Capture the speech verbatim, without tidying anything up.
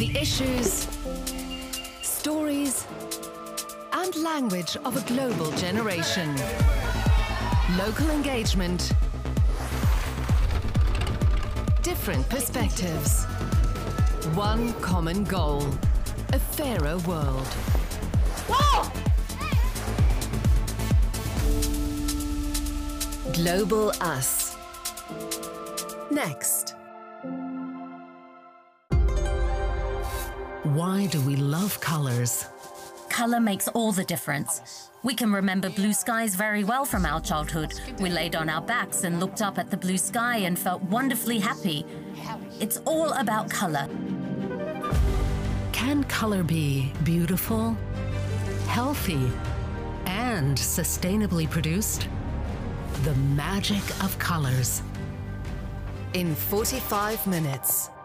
The issues, stories, and language of a global generation. Local engagement. Different perspectives. One common goal. A fairer world. Whoa! Global Us. Next. Why do we love colors? Colour makes all the difference. We can remember blue skies very well from our childhood. We laid on our backs and looked up at the blue sky and felt wonderfully happy. It's all about colour. Can colour be beautiful, healthy, and sustainably produced? The magic of colours. In forty-five minutes.